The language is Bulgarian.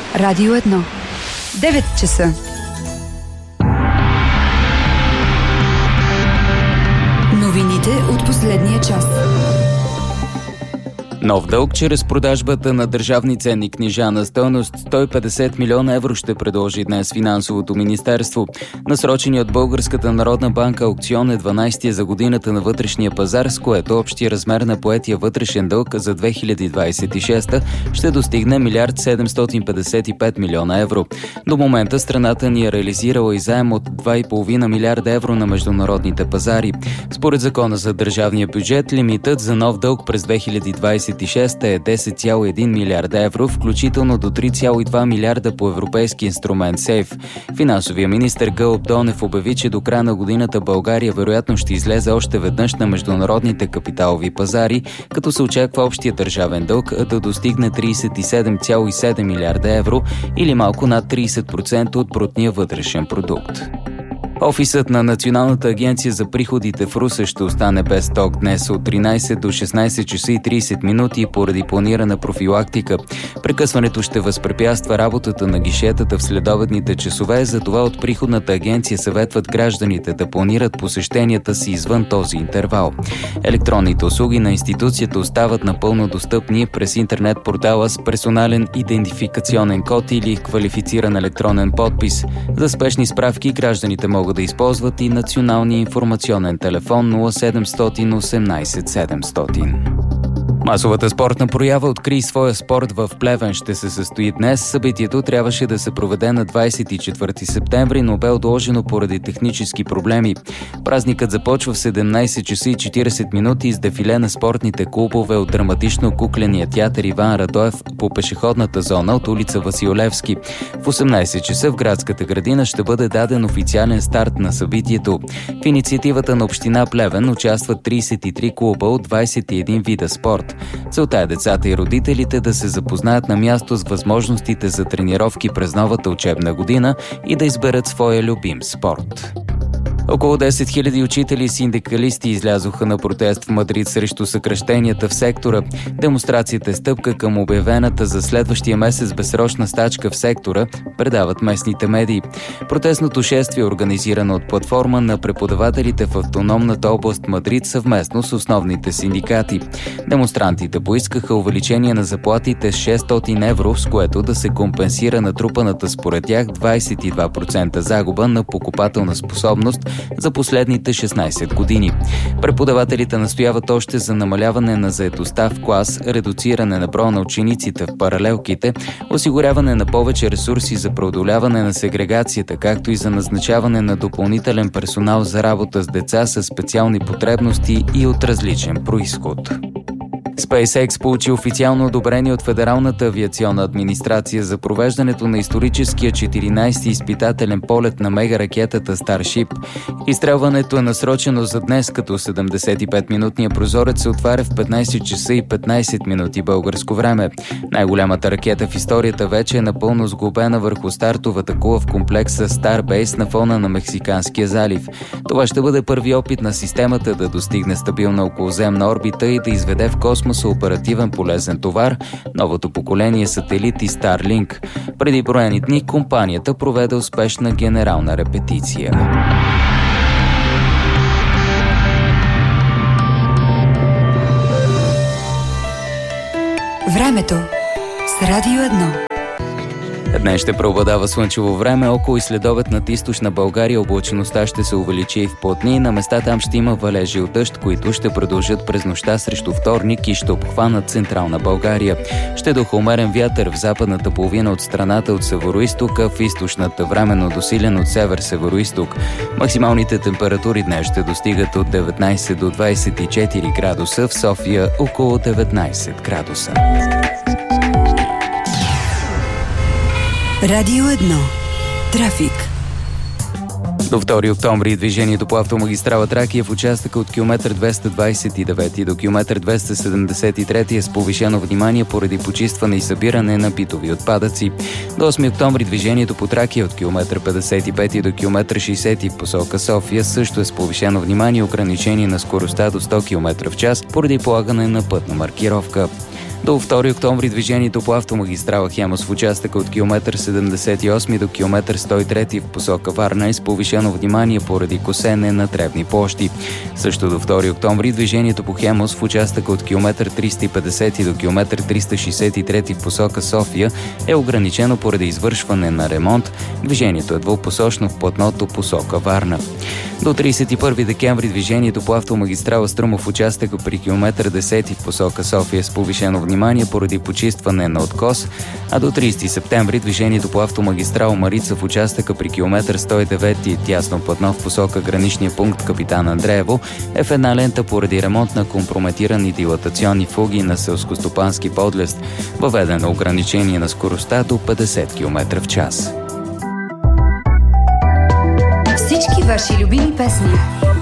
Радио 1. 9 часа. Новините от последния час. Нов дълг чрез продажбата на държавни ценни книжа на стойност 150 милиона евро ще предложи днес Финансовото министерство. Насроченият от Българската народна банка аукцион е 12-тия за годината на вътрешния пазар, с което общия размер на поетия вътрешен дълг за 2026 ще достигне 1 755 милиона евро. До момента страната ни е реализирала и заем от 2,5 милиарда евро на международните пазари. Според закона за държавния бюджет, лимитът за нов дълг през 2026 е 10,1 милиарда евро, включително до 3,2 милиарда по европейски инструмент СЕЙФ. Финансовия министър Гълъб Донев обяви, че до края на годината България вероятно ще излезе още веднъж на международните капиталови пазари, като се очаква общия държавен дълг да достигне 37,7 милиарда евро или малко над 30% от брутния вътрешен продукт. Офисът на Националната агенция за приходите в Русе ще остане без ток днес от 13 до 16 часа и 30 минути поради планирана профилактика. Прекъсването ще възпрепятства работата на гишетата в следобедните часове, затова от приходната агенция съветват гражданите да планират посещенията си извън този интервал. Електронните услуги на институцията остават напълно достъпни през интернет портала с персонален идентификационен код или квалифициран електронен подпис. За спешни справки гражданите могат да използват и националния информационен телефон 0718 700. Масовата спортна проява "Открий своя спорт" в Плевен ще се състои днес. Събитието трябваше да се проведе на 24 септември, но бе отложено поради технически проблеми. Празникът започва в 17 часа и 40 минути с дефиле на спортните клубове от драматично-кукления театър Иван Радоев по пешеходната зона от улица Васил Левски. В 18 часа в градската градина ще бъде даден официален старт на събитието. В инициативата на община Плевен участват 33 клуба от 21 вида спорт. Целта е децата и родителите да се запознаят на място с възможностите за тренировки през новата учебна година и да изберат своя любим спорт. Около 10 000 учители и синдикалисти излязоха на протест в Мадрид срещу съкращенията в сектора. Демонстрацията е стъпка към обявената за следващия месец безсрочна стачка в сектора, предават местните медии. Протестното шествие е организирано от платформа на преподавателите в автономната област Мадрид съвместно с основните синдикати. Демонстрантите поискаха увеличение на заплатите с 600 евро, с което да се компенсира натрупаната според тях 22% загуба на покупателна способност за последните 16 години. Преподавателите настояват още за намаляване на заетостта в клас, редуциране на броя на учениците в паралелките, осигуряване на повече ресурси за преодоляване на сегрегацията, както и за назначаване на допълнителен персонал за работа с деца със специални потребности и от различен произход. SpaceX получи официално одобрение от Федералната авиационна администрация за провеждането на историческия 14-ти изпитателен полет на мегаракетата Starship. Изстрелването е насрочено за днес, като 75-минутният прозорец се отваря в 15 часа и 15 минути българско време. Най-голямата ракета в историята вече е напълно сглобена върху стартовата кула в комплекса Starbase на фона на Мексиканския залив. Това ще бъде първи опит на системата да достигне стабилна околоземна орбита и да изведе в космоса оперативен полезен товар, новото поколение сателити Starlink. Преди броени дни компанията проведе успешна генерална репетиция. Времето с Радио 1. Днес ще преобладава слънчево време, около и следобед над източна България облачността ще се увеличи и в плътни. На места там ще има валежи от дъжд, които ще продължат през нощта срещу вторник и ще обхванат централна България. Ще духа умерен вятър в западната половина от страната от североизтока, в източната временно досилен от север-североизток. Максималните температури днес ще достигат от 19 до 24 градуса, в София около 19 градуса. Радио 1. Трафик. До 2 октомври движението по автомагистрала Тракия в участъка от километър 229 до километър 273 е с повишено внимание поради почистване и събиране на битови отпадъци. До 8 октомври движението по Тракия от километър 55 до километър 60 в посока София също е с повишено внимание и ограничение на скоростта до 100 км в час поради полагане на пътна маркировка. До 2 октомври движението по автомагистрала Хемус в участъка от километър 78 до километър 103 в посока Варна е с повишено внимание поради косене на тревни площи. Също до 2 октомври движението по Хемус в участъка от километър 350 до километър 363 в посока София е ограничено поради извършване на ремонт. Движението е двупосочно в платното посока Варна. До 31 декември движението по автомагистрала Струма в участъка при километър 10 в посока София с повишено внимание поради почистване на откос, а до 30 септември движението по автомагистрала Марица в участъка при километър 109 тясно платно в посока граничния пункт Капитан Андреево е в една лента поради ремонт на компрометирани дилатационни фуги на селскостопански подлест. Въведено ограничение на скоростта до 50 км в час. Всички ваши любими песни